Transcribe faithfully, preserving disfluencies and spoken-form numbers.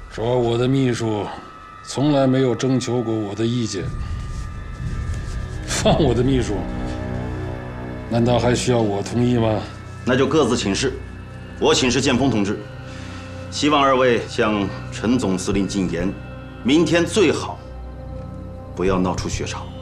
说我的秘书从来没有征求过我的意见，放我的秘书，难道还需要我同意吗？ 那就各自请示。我请示剑锋同志，希望二位向陈总司令进言，明天最好不要闹出血潮。